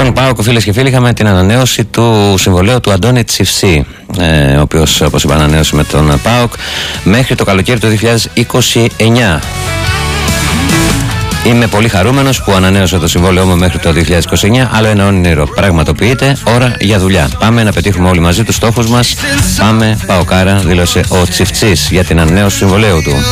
Στον ΠΑΟΚ, φίλες και φίλοι, είχαμε την ανανέωση του συμβολαίου του Αντώνη Τσιφσή, ο οποίος, όπως είπα, ανανέωσε με τον ΠΑΟΚ μέχρι το καλοκαίρι του 2029. Είμαι πολύ χαρούμενος που ανανέωσα το συμβόλαιό μου μέχρι το 2029. Άλλο ένα όνειρο πραγματοποιείται. Ώρα για δουλειά. Πάμε να πετύχουμε όλοι μαζί τους στόχους μας. Πάμε ΠΑΟΚάρα, δήλωσε ο Τσιφτσής για την ανανέωση του συμβολαίου του.